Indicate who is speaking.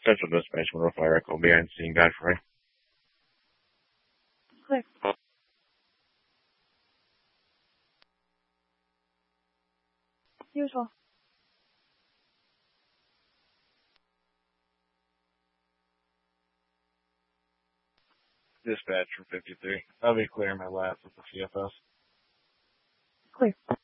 Speaker 1: Central Dispatch, Monroe Fire Echo, behind scene, Godfrey.
Speaker 2: Clear. Usual.
Speaker 1: Dispatch from 53. I'll be clearing my lap with the CFS.
Speaker 2: Clear.